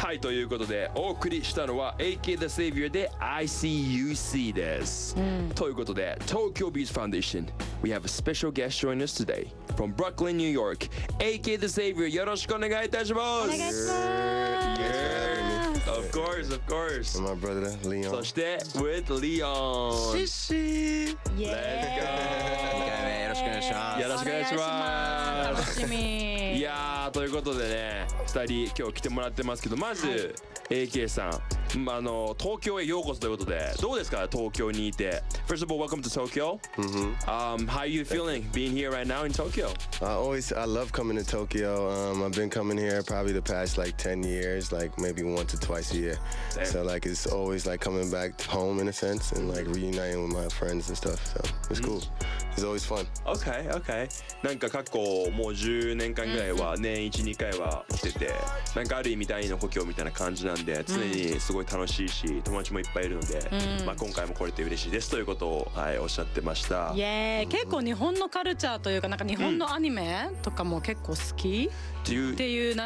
はい、ということでお送りしたのは AK The Savior で ICUC です、ということで Tokyo Beats Foundation We have a special guest joining us today from Brooklyn, New York AK The Savior よろしくお願いいたします。 お願いします。 Of course, of course. And my brother Leon. そして with Leon シシイエーイ。 Let's go 2回目よろしくお願いします。 よろしくお願いします。 楽しみ。 いやー、ということでね2人今日来てもらってますけど、まず、AK さん、東京へようこそということで、どうですか東京にいて。 First of all, welcome to Tokyo. How are you feeling being here right now in Tokyo? I love coming to Tokyo. I've been coming here probably the past like 10 years, like maybe once or twice a year. Same. So like it's always like coming back home in a sense and like reuniting with my friends and stuff. So it's cool. It's always fun. Okay, okay. なんか過去もう10年間ぐらいは年 1,2 回は来てて、なんかある意味第二の故郷みたいな感じなんで、常にすごい楽しいし友達もいっぱいいるので、まあ今回も来れて嬉しいですということを、はい、おっしゃってました。 イエーイ。結構日本のカルチャーというか、なんか日本のアニメとかも結構好きっていう